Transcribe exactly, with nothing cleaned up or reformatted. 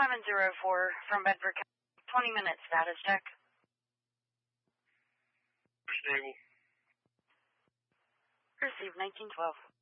seven zero four from Bedford County. twenty minutes status check. Stable. Received nineteen twelve.